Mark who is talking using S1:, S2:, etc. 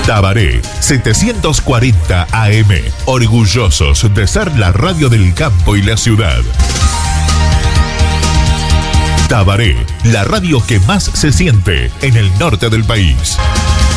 S1: Tabaré 740 AM, orgullosos de ser la radio del campo y la ciudad. Tabaré, la radio que más se siente en el norte del país.